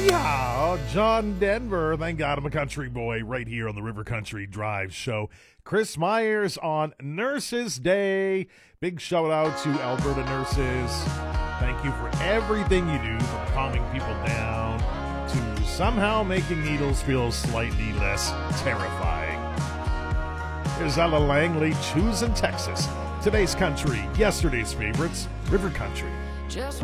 Yeah, John Denver. Thank God I'm a country boy right here on the River Country Drive Show. Chris Myers on Nurses Day. Big shout out to Alberta nurses. Thank you for everything you do, from calming people down to somehow making needles feel slightly less terrifying. Here's Ella Langley, Choosing Texas. Today's country, yesterday's favorites, River Country. Just